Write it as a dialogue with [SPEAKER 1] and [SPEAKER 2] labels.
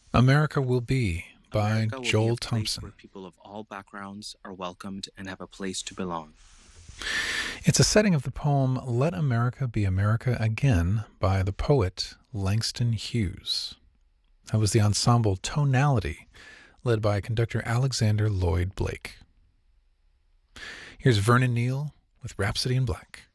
[SPEAKER 1] America Will Be by
[SPEAKER 2] America will be a
[SPEAKER 1] Joel
[SPEAKER 2] place where
[SPEAKER 1] Thompson.
[SPEAKER 2] people of all backgrounds are welcomed and have a place to belong.
[SPEAKER 1] It's a setting of the poem Let America Be America Again by the poet Langston Hughes. That was the ensemble Tonality, led by conductor Alexander Lloyd Blake. Here's Vernon Neal with Rhapsody in Black.